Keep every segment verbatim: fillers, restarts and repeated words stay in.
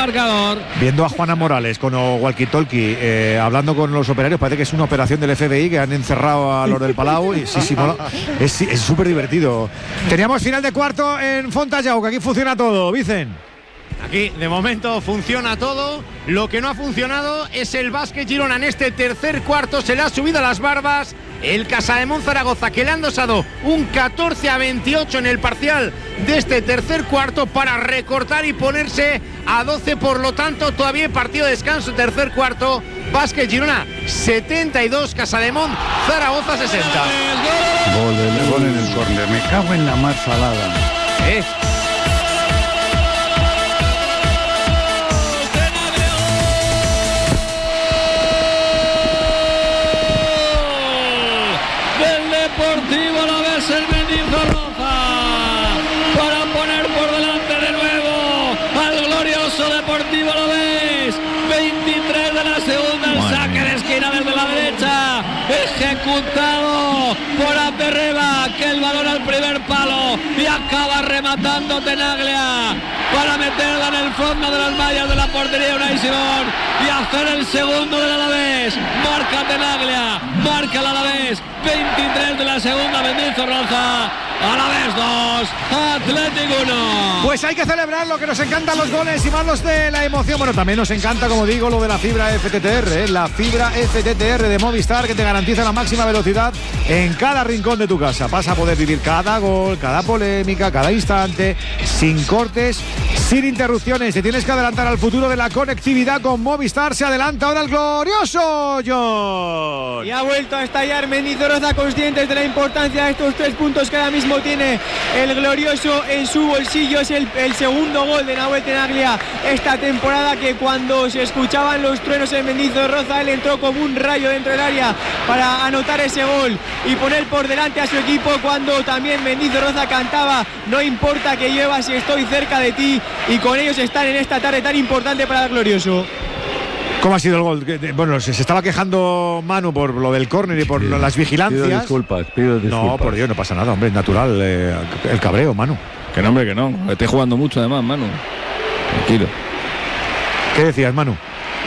marcador. Viendo a Juana Morales con walkie-talkie eh, hablando con los operarios, parece que es una operación del F B I que han encerrado a los del Palau. Y sí, sí, mola. Es súper divertido. Teníamos final de cuarto en Fontajau, que aquí funciona todo, Vicen. Aquí, de momento, funciona todo. Lo que no ha funcionado es el Básquet Girona. En este tercer cuarto se le ha subido a las barbas el Casademont Zaragoza, que le han dosado un catorce a veintiocho en el parcial de este tercer cuarto para recortar y ponerse a doce. Por lo tanto, todavía partido de descanso, tercer cuarto. Básquet Girona setenta y dos, Casademont Zaragoza sesenta. Gol, el gol en el córner. Me cago en la mar salada. Eh. Deportivo Alavés, el Mendizorroza, para poner por delante de nuevo al glorioso Deportivo Alavés. veintitrés de la segunda, el bueno, saque de esquina desde la derecha, ejecutado por Abderreba, que el balón al primer palo y acaba rematando Tenaglia para meterla en el fondo de las mallas de la portería de Unai Simón y hacer el segundo del Alavés. Marca Tenaglia, marca el Alavés. veintitrés de la segunda, Mendizorroza. Alavés dos, Atlético uno. Pues hay que celebrar lo que nos encantan los goles y más los de la emoción. Bueno, también nos encanta, como digo, lo de la fibra F T T R, ¿eh? La fibra F T T R de Movistar, que te garantiza la máxima velocidad en cada rincón de tu casa. Vas a poder vivir cada gol, cada polémica, cada instante, sin cortes, sin interrupciones. Te tienes que adelantar al futuro de la conectividad con Movistar. Se adelanta ahora el glorioso John. Y ha vuelto a estallar Mendizorroza, conscientes de la importancia de estos tres puntos que ahora mismo tiene el glorioso en su bolsillo. Es el, el segundo gol de Nahuel Tenaglia esta temporada, que cuando se escuchaban los truenos en Mendizorroza, él entró como un rayo dentro del área para anotar ese gol y poner por delante a su equipo, cuando también Mendizorroza cantaba: no importa que llueva si estoy cerca de ti. Y con ellos están en esta tarde tan importante para el glorioso. ¿Cómo ha sido el gol? Bueno, se estaba quejando Manu por lo del córner y por pido, las vigilancias. Pido disculpas, pido disculpas. No, por Dios, no pasa nada, hombre, es natural eh, el cabreo, Manu. Que no, hombre, que no. Estoy jugando mucho además, Manu. Tranquilo. ¿Qué decías, Manu?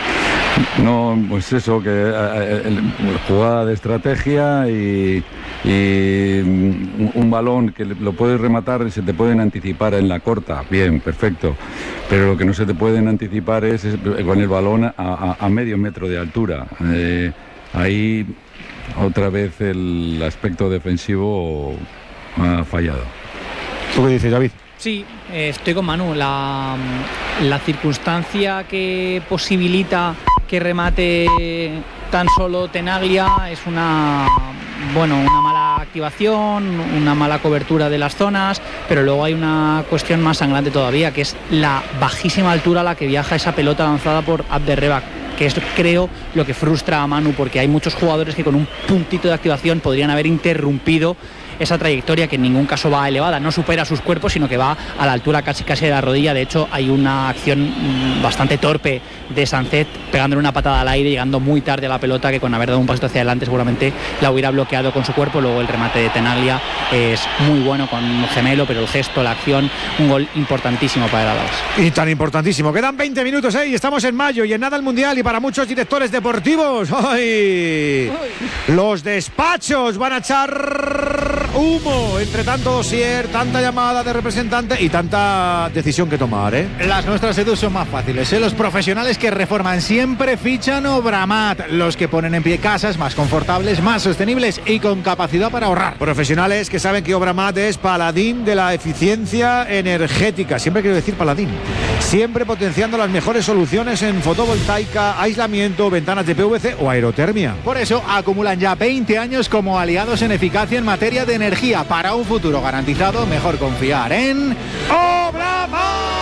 No, pues eso, que eh, el, el, jugada de estrategia y, y un, un balón que lo puedes rematar y se te pueden anticipar en la corta, bien, perfecto, pero lo que no se te pueden anticipar es, es con el balón a, a, a medio metro de altura. Eh, ahí otra vez el aspecto defensivo ha fallado. ¿Tú qué dices, David? Sí, eh, estoy con Manu. La, la circunstancia que posibilita que remate tan solo Tenaglia es una, bueno, una mala activación, una mala cobertura de las zonas, pero luego hay una cuestión más sangrante todavía, que es la bajísima altura a la que viaja esa pelota lanzada por Abderreba, que es, creo, lo que frustra a Manu, porque hay muchos jugadores que con un puntito de activación podrían haber interrumpido esa trayectoria, que en ningún caso va elevada, no supera sus cuerpos, sino que va a la altura casi casi de la rodilla. De hecho, hay una acción bastante torpe de Sancet pegándole una patada al aire, llegando muy tarde a la pelota, que con haber dado un pasito hacia adelante seguramente la hubiera bloqueado con su cuerpo. Luego el remate de Tenaglia es muy bueno con un gemelo, pero el gesto, la acción, un gol importantísimo para el Alavés. Y tan importantísimo. Quedan veinte minutos, ¿eh? Y estamos en mayo y en nada el Mundial, y para muchos directores deportivos, ¡ay! Los despachos van a echar humo entre tanto dossier, tanta llamada de representante y tanta decisión que tomar, ¿eh? Las nuestras, Edu, son más fáciles, ¿eh? Los profesionales que reforman siempre fichan Obramat, los que ponen en pie casas más confortables, más sostenibles y con capacidad para ahorrar. Profesionales que saben que Obramat es paladín de la eficiencia energética. Siempre quiero decir paladín. Siempre potenciando las mejores soluciones en fotovoltaica, aislamiento, ventanas de P V C o aerotermia. Por eso acumulan ya veinte años como aliados en eficacia en materia de energía. Para un futuro garantizado, mejor confiar en Obramat.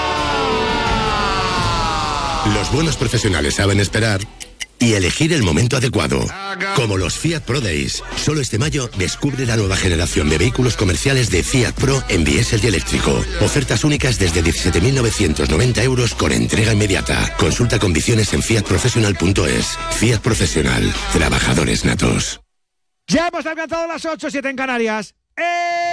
Los buenos profesionales saben esperar y elegir el momento adecuado. Como los Fiat Pro Days. Solo este mayo descubre la nueva generación de vehículos comerciales de Fiat Pro en diésel y eléctrico. Ofertas únicas desde diecisiete mil novecientos noventa euros con entrega inmediata. Consulta condiciones en fiat professional punto es. Fiat Profesional. Trabajadores natos. Ya hemos alcanzado las ocho, siete en Canarias. ¡Eh!